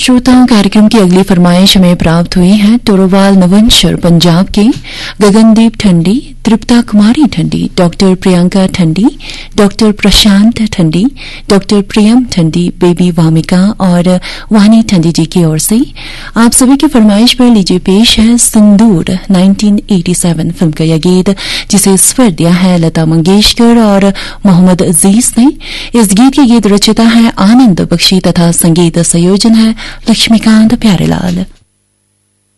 श्रोताओं, कार्यक्रम की अगली फरमाइश हमें प्राप्त हुई है टोरोवाल नवंशर पंजाब के गगनदीप ठंडी, तृप्ता कुमारी ठंडी, डॉक्टर प्रियंका ठंडी, डॉक्टर प्रशांत ठंडी, डॉक्टर प्रियम ठंडी, बेबी वामिका और वानी ठंडी जी की ओर से आप सभी की फरमाइश पर लीजिए पेश है सिंदूर 1987 फिल्म का यह गीत, जिसे स्वर दिया है लता मंगेशकर और मोहम्मद अजीज ने। इस गीत के गीत रचयिता है आनंद बख्शी तथा संगीत संयोजन है लक्ष्मीकांत प्यारेलाल।